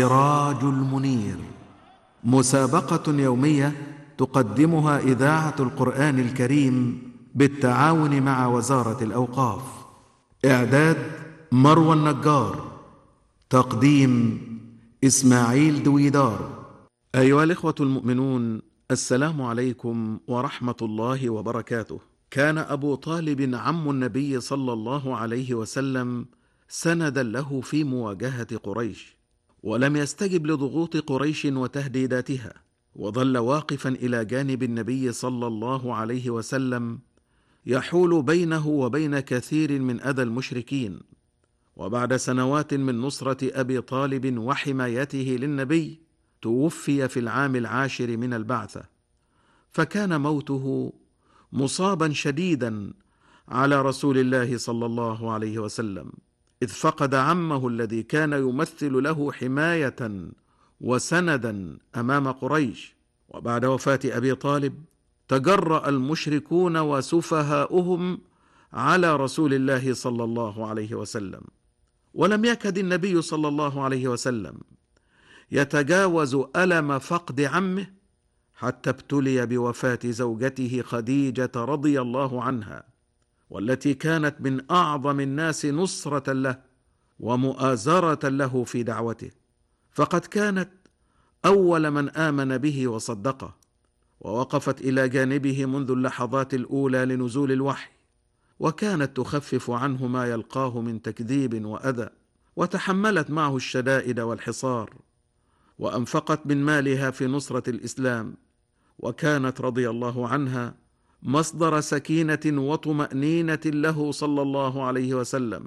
السراج المنير، مسابقة يومية تقدمها إذاعة القرآن الكريم بالتعاون مع وزارة الأوقاف. إعداد مروى النجار، تقديم إسماعيل دويدار. أيها الإخوة المؤمنون، السلام عليكم ورحمة الله وبركاته. كان أبو طالب عم النبي صلى الله عليه وسلم سندا له في مواجهة قريش، ولم يستجب لضغوط قريش وتهديداتها، وظل واقفا إلى جانب النبي صلى الله عليه وسلم يحول بينه وبين كثير من أذى المشركين. وبعد سنوات من نصرة أبي طالب وحمايته للنبي، توفي في العام 10 من البعثة، فكان موته مصابا شديدا على رسول الله صلى الله عليه وسلم، إذ فقد عمه الذي كان يمثل له حماية وسندا أمام قريش. وبعد وفاة أبي طالب تجرأ المشركون وسفهاؤهم على رسول الله صلى الله عليه وسلم، ولم يكد النبي صلى الله عليه وسلم يتجاوز ألم فقد عمه حتى ابتلي بوفاة زوجته خديجة رضي الله عنها، والتي كانت من أعظم الناس نصرة له ومؤازرة له في دعوته، فقد كانت أول من آمن به وصدقه، ووقفت إلى جانبه منذ اللحظات الأولى لنزول الوحي، وكانت تخفف عنه ما يلقاه من تكذيب وأذى، وتحملت معه الشدائد والحصار، وأنفقت من مالها في نصرة الإسلام، وكانت رضي الله عنها مصدر سكينة وطمأنينة له صلى الله عليه وسلم،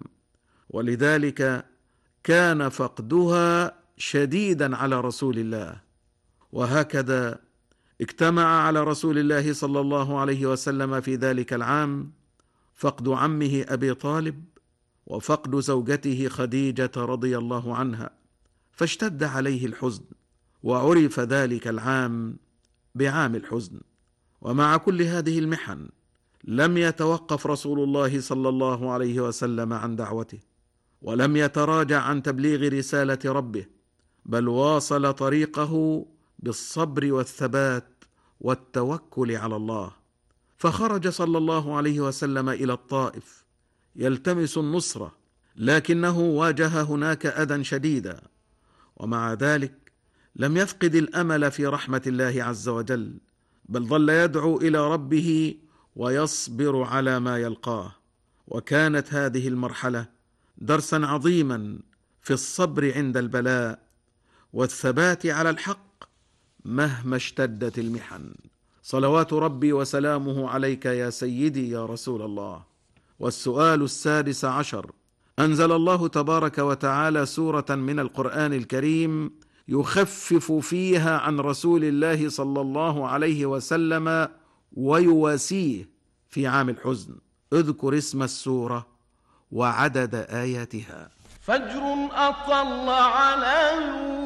ولذلك كان فقدها شديدا على رسول الله. وهكذا اجتمع على رسول الله صلى الله عليه وسلم في ذلك العام فقد عمه أبي طالب وفقد زوجته خديجة رضي الله عنها، فاشتد عليه الحزن، وعرف ذلك العام بعام الحزن. ومع كل هذه المحن لم يتوقف رسول الله صلى الله عليه وسلم عن دعوته، ولم يتراجع عن تبليغ رسالة ربه، بل واصل طريقه بالصبر والثبات والتوكل على الله. فخرج صلى الله عليه وسلم إلى الطائف يلتمس النصرة، لكنه واجه هناك أذى شديدا، ومع ذلك لم يفقد الأمل في رحمة الله عز وجل، بل ظل يدعو إلى ربه ويصبر على ما يلقاه. وكانت هذه المرحلة درسا عظيما في الصبر عند البلاء والثبات على الحق مهما اشتدت المحن. صلوات ربي وسلامه عليك يا سيدي يا رسول الله. والسؤال 16: أنزل الله تبارك وتعالى سورة من القرآن الكريم يخفف فيها عن رسول الله صلى الله عليه وسلم ويواسيه في عام الحزن. اذكر اسم السورة وعدد آياتها. فجر أطل على